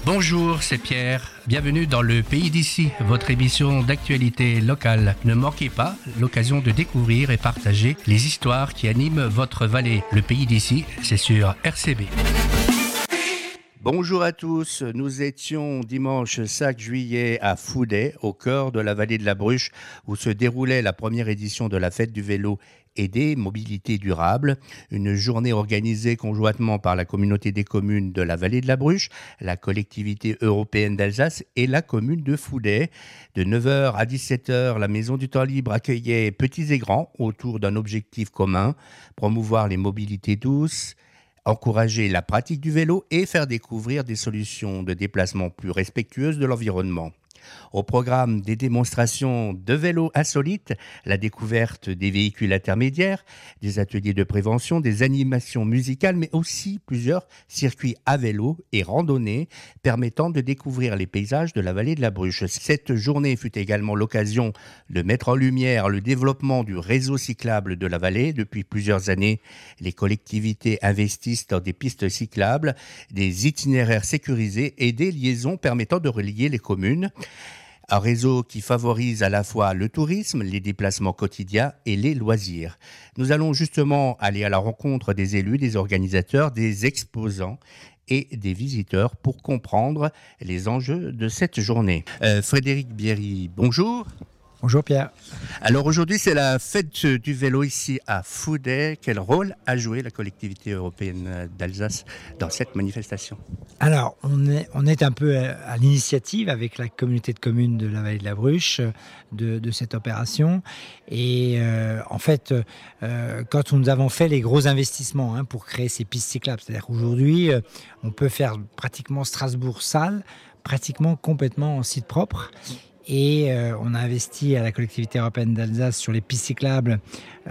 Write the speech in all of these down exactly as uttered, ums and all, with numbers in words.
Bonjour, c'est Pierre. Bienvenue dans le Pays d'ici, votre émission d'actualité locale. Ne manquez pas l'occasion de découvrir et partager les histoires qui animent votre vallée. Le Pays d'ici, c'est sur R C B. Bonjour à tous, nous étions dimanche cinq juillet à Fouday, au cœur de la vallée de la Bruche, où se déroulait la première édition de la fête du vélo et des mobilités durables, une journée organisée conjointement par la communauté des communes de la vallée de la Bruche, la collectivité européenne d'Alsace et la commune de Fouday. De neuf heures à dix-sept heures, la Maison du Temps Libre accueillait petits et grands autour d'un objectif commun, promouvoir les mobilités douces, encourager la pratique du vélo et faire découvrir des solutions de déplacement plus respectueuses de l'environnement. Au programme des démonstrations de vélos insolites, la découverte des véhicules intermédiaires, des ateliers de prévention, des animations musicales, mais aussi plusieurs circuits à vélo et randonnées permettant de découvrir les paysages de la vallée de la Bruche. Cette journée fut également l'occasion de mettre en lumière le développement du réseau cyclable de la vallée. Depuis plusieurs années, les collectivités investissent dans des pistes cyclables, des itinéraires sécurisés et des liaisons permettant de relier les communes. Un réseau qui favorise à la fois le tourisme, les déplacements quotidiens et les loisirs. Nous allons justement aller à la rencontre des élus, des organisateurs, des exposants et des visiteurs pour comprendre les enjeux de cette journée. Euh, Frédéric Bierry, bonjour. Bonjour Pierre. Alors aujourd'hui, c'est la fête du vélo ici à Fouday. Quel rôle a joué la collectivité européenne d'Alsace dans cette manifestation ? Alors, on est, on est un peu à l'initiative avec la communauté de communes de la vallée de la Bruche de, de cette opération. Et euh, en fait, euh, quand nous avons fait les gros investissements hein, pour créer ces pistes cyclables, c'est-à-dire qu'aujourd'hui, euh, on peut faire pratiquement Strasbourg-Salles, pratiquement complètement en site propre. Et euh, on a investi à la collectivité européenne d'Alsace sur les pistes cyclables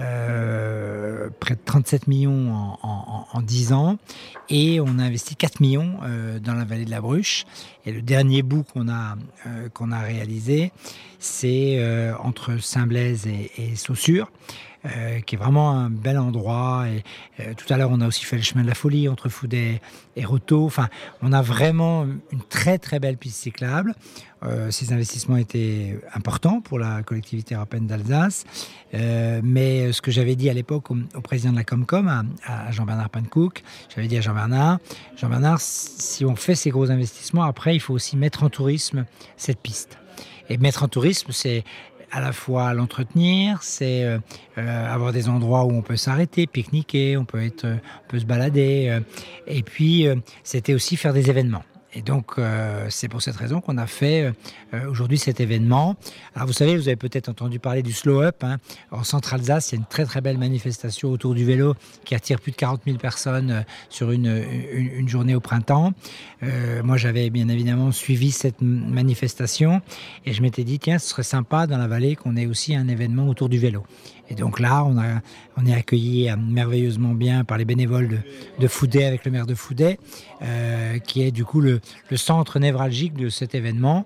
euh, près de trente-sept millions en, en, en dix ans. Et on a investi quatre millions euh, dans la vallée de la Bruche. Et le dernier bout qu'on a, euh, qu'on a réalisé, c'est euh, entre Saint-Blaise et, et Saussure. Euh, qui est vraiment un bel endroit. Et, euh, tout à l'heure, on a aussi fait le chemin de la folie entre Fouday et Roto. Enfin, on a vraiment une très très belle piste cyclable. Euh, ces investissements étaient importants pour la collectivité européenne d'Alsace. Euh, mais ce que j'avais dit à l'époque au, au président de la Comcom, à, à Jean-Bernard Pankouk, j'avais dit à Jean-Bernard, Jean-Bernard, si on fait ces gros investissements, après, il faut aussi mettre en tourisme cette piste. Et mettre en tourisme, c'est à la fois l'entretenir, c'est euh, euh, avoir des endroits où on peut s'arrêter, pique-niquer, on peut, être, on peut se balader. Euh, et puis, euh, c'était aussi faire des événements. Et donc, euh, c'est pour cette raison qu'on a fait euh, aujourd'hui cet événement. Alors, vous savez, vous avez peut-être entendu parler du Slow Up. Hein. En Centre-Alsace, il y a une très très belle manifestation autour du vélo qui attire plus de quarante mille personnes euh, sur une, une, une journée au printemps. Euh, moi, j'avais bien évidemment suivi cette manifestation et je m'étais dit, tiens, ce serait sympa dans la vallée qu'on ait aussi un événement autour du vélo. Et donc là, on, a, on est accueilli merveilleusement bien par les bénévoles de, de Fouday avec le maire de Fouday, euh, qui est du coup le, le centre névralgique de cet événement.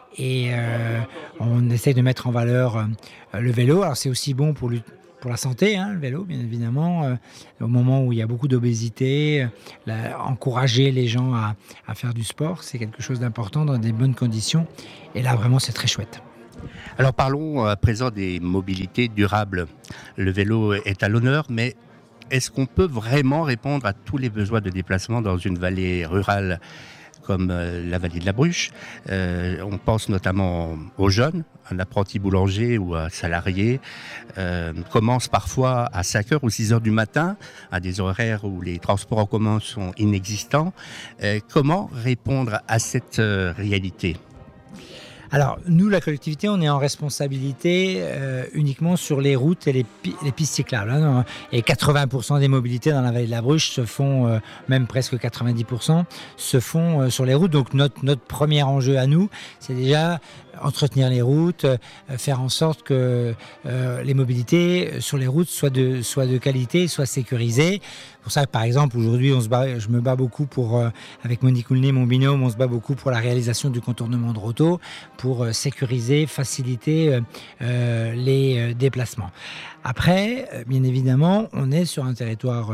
Et euh, on essaie de mettre en valeur euh, le vélo. Alors c'est aussi bon pour, pour la santé, hein, le vélo, bien évidemment. Euh, au moment où il y a beaucoup d'obésité, euh, la, encourager les gens à, à faire du sport, c'est quelque chose d'important dans des bonnes conditions. Et là, vraiment, c'est très chouette. Alors parlons à présent des mobilités durables. Le vélo est à l'honneur, mais est-ce qu'on peut vraiment répondre à tous les besoins de déplacement dans une vallée rurale comme la vallée de la Bruche ? euh, On pense notamment aux jeunes. Un apprenti boulanger ou un salarié euh, commence parfois à cinq heures ou six heures du matin, à des horaires où les transports en commun sont inexistants. Euh, comment répondre à cette euh, réalité ? Alors, nous, la collectivité, on est en responsabilité euh, uniquement sur les routes et les, pi- les pistes cyclables. Hein, et quatre-vingts pour cent des mobilités dans la vallée de la Bruche se font, euh, même presque quatre-vingt-dix pour cent, se font euh, sur les routes. Donc, notre, notre premier enjeu à nous, c'est déjà entretenir les routes, euh, faire en sorte que euh, les mobilités sur les routes soient de, soient de qualité, soient sécurisées. Pour ça, par exemple, aujourd'hui, on se bat, je me bats beaucoup pour, euh, avec Monique Houlnay, mon binôme, on se bat beaucoup pour la réalisation du contournement de Roto, pour euh, sécuriser, faciliter euh, euh, les euh, déplacements. Après, euh, bien évidemment, on est sur un territoire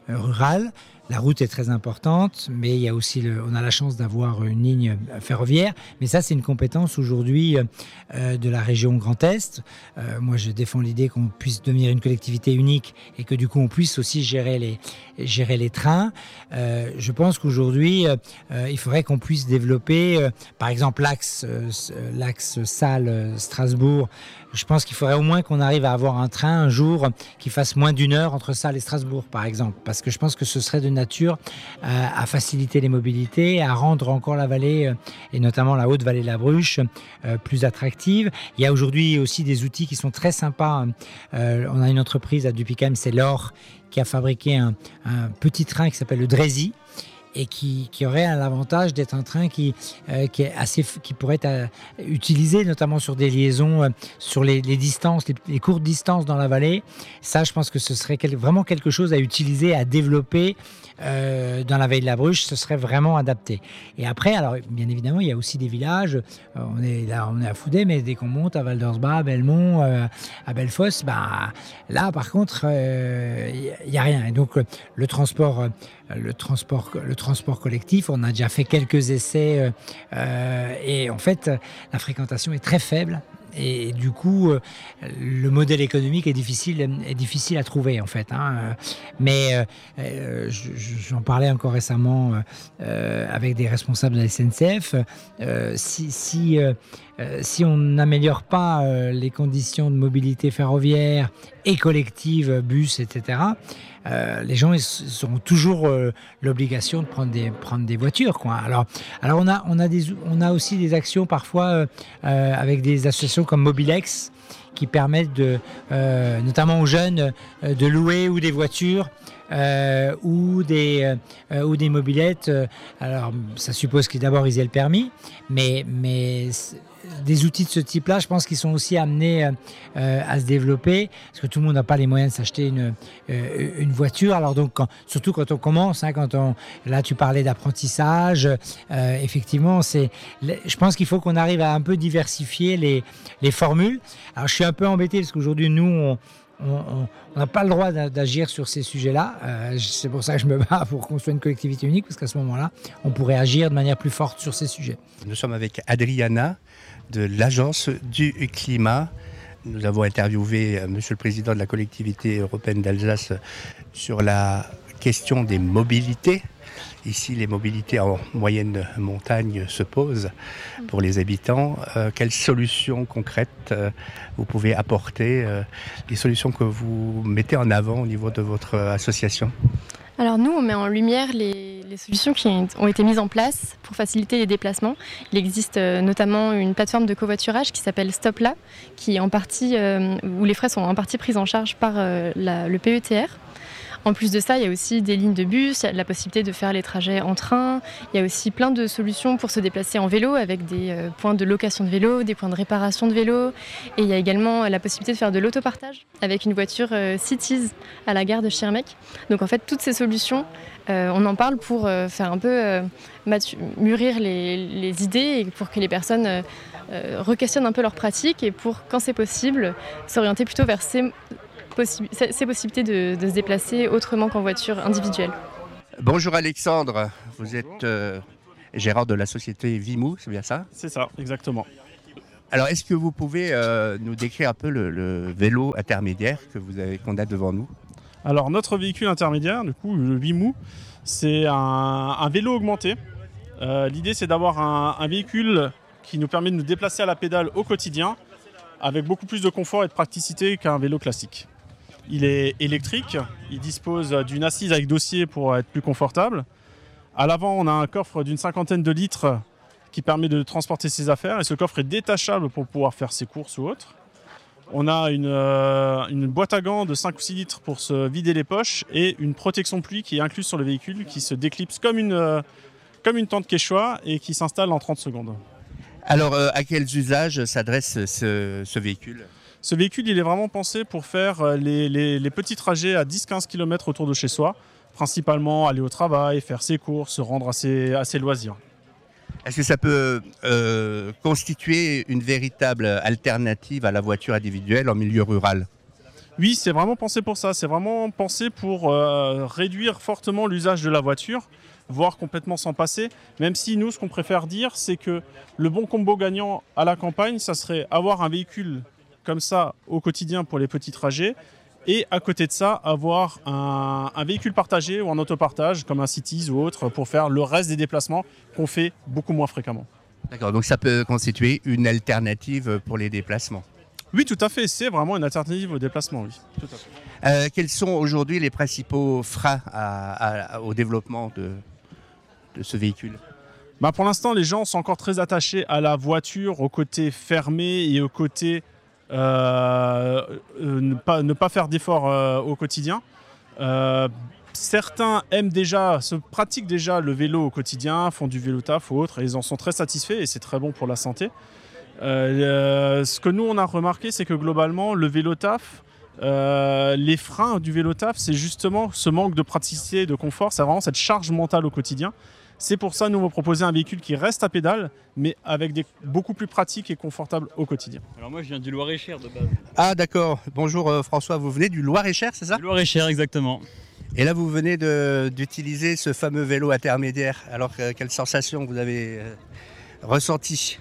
rurales. La route est très importante, mais il y a aussi le, on a la chance d'avoir une ligne ferroviaire. Mais ça, c'est une compétence aujourd'hui euh, de la région Grand Est. Euh, moi, je défends l'idée qu'on puisse devenir une collectivité unique et que du coup, on puisse aussi gérer les, gérer les trains. Euh, je pense qu'aujourd'hui, euh, il faudrait qu'on puisse développer, euh, par exemple, l'axe, euh, l'axe Salles-Strasbourg. Je pense qu'il faudrait au moins qu'on arrive à avoir un train un jour qui fasse moins d'une heure entre Salles et Strasbourg, par exemple. Parce que je pense que ce serait de nature à, à faciliter les mobilités, à rendre encore la vallée, euh, et notamment la haute vallée de la Bruche, euh, plus attractive. Il y a aujourd'hui aussi des outils qui sont très sympas. Euh, on a une entreprise à Dupicam, c'est l'Or, qui a fabriqué un, un petit train qui s'appelle le Drézy, et qui, qui aurait l'avantage d'être un train qui, euh, qui, est assez, qui pourrait être euh, utilisé notamment sur des liaisons, euh, sur les, les distances, les, les courtes distances dans la vallée. Ça, je pense que ce serait quel, vraiment quelque chose à utiliser, à développer euh, dans la vallée de la Bruche. Ce serait vraiment adapté. Et après, alors bien évidemment, il y a aussi des villages. Euh, on est là, on est à Fouday, mais dès qu'on monte à Val-d'Orsbach, à Belmont, euh, à Bellefosse, bah, là, par contre, il euh, n'y a rien. Et donc, le transport... Euh, Le transport, le transport collectif, on a déjà fait quelques essais euh, et en fait, la fréquentation est très faible. Et du coup, euh, le modèle économique est difficile, est difficile à trouver en fait. Hein. Mais euh, j'en parlais encore récemment euh, avec des responsables de la S N C F. Euh, si, si, euh, si on n'améliore pas euh, les conditions de mobilité ferroviaire et collective, bus, et cetera, euh, les gens ils auront toujours euh, l'obligation de prendre des, prendre des voitures, quoi. Alors, alors on, a, on, a des, on a aussi des actions parfois euh, euh, avec des associations comme Mobilex qui permettent de, euh, notamment aux jeunes euh, de louer ou des voitures euh, ou, des, euh, ou des mobylettes. Alors ça suppose qu'ils d'abord ils aient le permis, mais, mais des outils de ce type-là, je pense qu'ils sont aussi amenés euh, à se développer, parce que tout le monde n'a pas les moyens de s'acheter une, euh, une voiture. Alors donc, quand, surtout quand on commence, hein, quand on, là tu parlais d'apprentissage, euh, effectivement, c'est, je pense qu'il faut qu'on arrive à un peu diversifier les, les formules. Alors je suis un peu embêté parce qu'aujourd'hui, nous, on on n'a pas le droit d'agir sur ces sujets-là. Euh, c'est pour ça que je me bats pour qu'on soit une collectivité unique, parce qu'à ce moment-là, on pourrait agir de manière plus forte sur ces sujets. Nous sommes avec Adriana de l'Agence du climat. Nous avons interviewé Monsieur le Président de la collectivité européenne d'Alsace sur la question des mobilités. Ici, les mobilités en moyenne montagne se posent pour les habitants. Euh, quelles solutions concrètes euh, vous pouvez apporter, euh, les solutions que vous mettez en avant au niveau de votre association? Alors nous, on met en lumière les, les solutions qui ont été mises en place pour faciliter les déplacements. Il existe euh, notamment une plateforme de covoiturage qui s'appelle Stopla, qui est en partie, euh, où les frais sont en partie pris en charge par euh, la, le P E T R. En plus de ça, il y a aussi des lignes de bus, il y a la possibilité de faire les trajets en train. Il y a aussi plein de solutions pour se déplacer en vélo avec des euh, points de location de vélo, des points de réparation de vélo. Et il y a également la possibilité de faire de l'autopartage avec une voiture euh, Cities à la gare de Schirmeck. Donc en fait, toutes ces solutions, euh, on en parle pour euh, faire un peu euh, matu- mûrir les, les idées et pour que les personnes euh, euh, requestionnent un peu leurs pratiques et pour, quand c'est possible, s'orienter plutôt vers ces Possi- ces possibilités de, de se déplacer autrement qu'en voiture individuelle. Bonjour Alexandre, vous êtes euh, gérant de la société Vimou, c'est bien ça? C'est ça, exactement. Alors est-ce que vous pouvez euh, nous décrire un peu le, le vélo intermédiaire que vous avez, qu'on a devant nous? Alors notre véhicule intermédiaire, du coup le Vimou, c'est un, un vélo augmenté. Euh, l'idée c'est d'avoir un, un véhicule qui nous permet de nous déplacer à la pédale au quotidien avec beaucoup plus de confort et de praticité qu'un vélo classique. Il est électrique, il dispose d'une assise avec dossier pour être plus confortable. À l'avant, on a un coffre d'une cinquantaine de litres qui permet de transporter ses affaires et ce coffre est détachable pour pouvoir faire ses courses ou autres. On a une, euh, une boîte à gants de cinq ou six litres pour se vider les poches et une protection pluie qui est incluse sur le véhicule qui se déclipse comme une, euh, comme une tente Quechua et qui s'installe en trente secondes. Alors euh, à quels usages s'adresse ce, ce véhicule? Ce véhicule, il est vraiment pensé pour faire les, les, les petits trajets à dix à quinze kilomètres autour de chez soi, principalement aller au travail, faire ses courses, se rendre à ses, à ses loisirs. Est-ce que ça peut euh, constituer une véritable alternative à la voiture individuelle en milieu rural? Oui, c'est vraiment pensé pour ça. C'est vraiment pensé pour euh, réduire fortement l'usage de la voiture, voire complètement s'en passer. Même si nous, ce qu'on préfère dire, c'est que le bon combo gagnant à la campagne, ça serait avoir un véhicule comme ça au quotidien pour les petits trajets, et à côté de ça, avoir un, un véhicule partagé ou un autopartage, comme un Cities ou autre, pour faire le reste des déplacements qu'on fait beaucoup moins fréquemment. D'accord, donc ça peut constituer une alternative pour les déplacements. Oui, tout à fait. C'est vraiment une alternative au déplacement, oui. Tout à fait. Euh, quels sont aujourd'hui les principaux freins à, à, au développement de, de ce véhicule ? Bah pour l'instant, les gens sont encore très attachés à la voiture, au côté fermé et au côté euh, euh, ne, pas, ne pas faire d'efforts euh, au quotidien. Euh, certains aiment déjà, se pratiquent déjà le vélo au quotidien, font du vélo taf ou autre, et ils en sont très satisfaits et c'est très bon pour la santé. Euh, ce que nous on a remarqué, c'est que globalement, le vélo taf, euh, les freins du vélo taf, c'est justement ce manque de praticité et de confort, c'est vraiment cette charge mentale au quotidien. C'est pour ça que nous, on va proposer un véhicule qui reste à pédale, mais avec des beaucoup plus pratique et confortable au quotidien. Alors moi, je viens du Loir-et-Cher de base. Ah d'accord, bonjour euh, François, vous venez du Loir-et-Cher, c'est ça ? Du Loir-et-Cher, exactement. Et là, vous venez de, d'utiliser ce fameux vélo intermédiaire. Alors, euh, quelle sensation vous avez euh, ressentie ?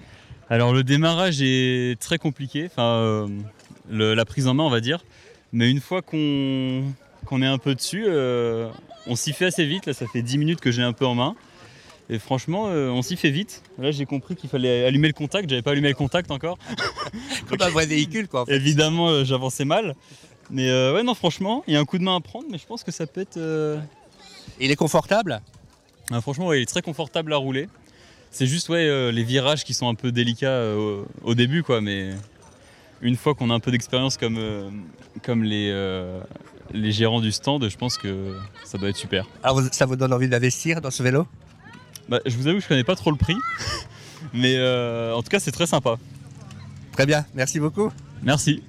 Alors le démarrage est très compliqué, enfin euh, le, la prise en main, on va dire. Mais une fois qu'on, qu'on est un peu dessus, euh, on s'y fait assez vite. Là, ça fait dix minutes que j'ai un peu en main. Et franchement, euh, on s'y fait vite. Là, j'ai compris qu'il fallait allumer le contact. J'avais pas allumé le contact encore. Comme un vrai véhicule, quoi. En fait. Évidemment, euh, j'avançais mal. Mais euh, ouais, non, franchement, il y a un coup de main à prendre, mais je pense que ça peut être... Euh... Il est confortable ? Ah, franchement, ouais, il est très confortable à rouler. C'est juste ouais, euh, les virages qui sont un peu délicats euh, au, au début, quoi. Mais une fois qu'on a un peu d'expérience comme, euh, comme les, euh, les gérants du stand, je pense que ça doit être super. Alors, ça vous donne envie d'investir dans ce vélo ? Bah, je vous avoue que je connais pas trop le prix, mais euh, en tout cas c'est très sympa. Très bien, merci beaucoup. Merci.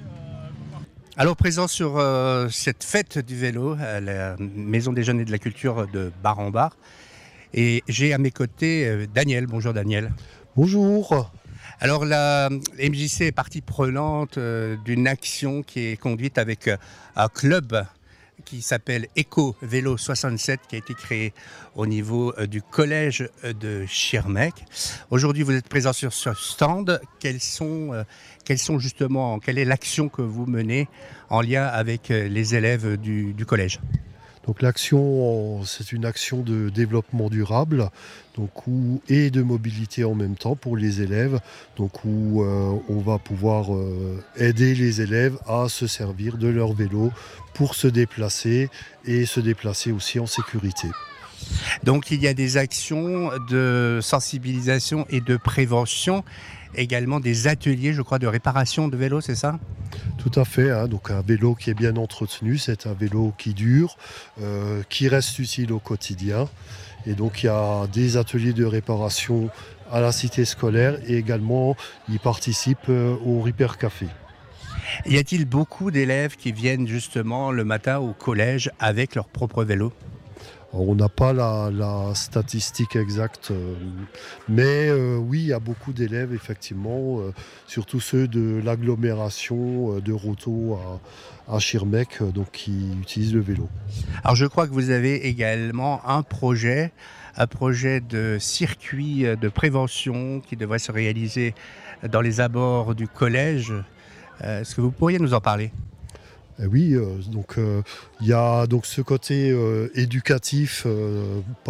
Alors présent sur euh, cette fête du vélo à la Maison des Jeunes et de la Culture de Bar-en-Bar. Et j'ai à mes côtés euh, Daniel. Bonjour Daniel. Bonjour. Alors la M J C est partie prenante euh, d'une action qui est conduite avec euh, un club qui s'appelle Eco Vélo soixante-sept, qui a été créé au niveau euh, du collège de Schirmeck. Aujourd'hui, vous êtes présent sur ce stand. Quels sont, euh, quels sont justement, quelle est l'action que vous menez en lien avec euh, les élèves du, du collège ? Donc l'action, c'est une action de développement durable, donc où, et de mobilité en même temps pour les élèves, donc où euh, on va pouvoir euh, aider les élèves à se servir de leur vélo pour se déplacer et se déplacer aussi en sécurité. Donc il y a des actions de sensibilisation et de prévention, également des ateliers, je crois, de réparation de vélos, c'est ça ? Tout à fait, hein. Donc un vélo qui est bien entretenu, c'est un vélo qui dure, euh, qui reste utile au quotidien. Et donc il y a des ateliers de réparation à la cité scolaire et également ils participent euh, au Repair Café. Y a-t-il beaucoup d'élèves qui viennent justement le matin au collège avec leur propre vélo ? Alors, on n'a pas la, la statistique exacte, euh, mais euh, oui, il y a beaucoup d'élèves, effectivement, euh, surtout ceux de l'agglomération euh, de Roto à, à Schirmeck, euh, donc, qui utilisent le vélo. Alors je crois que vous avez également un projet, un projet de circuit de prévention qui devrait se réaliser dans les abords du collège. Euh, est-ce que vous pourriez nous en parler ? Et oui, euh, donc il euh, y a donc ce côté euh, éducatif euh,